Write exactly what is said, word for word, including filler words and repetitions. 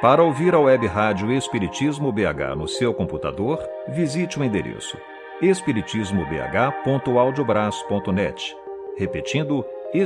Para ouvir a web rádio Espiritismo B H no seu computador, visite o endereço espiritismo b h ponto audiobras ponto net. Repetindo,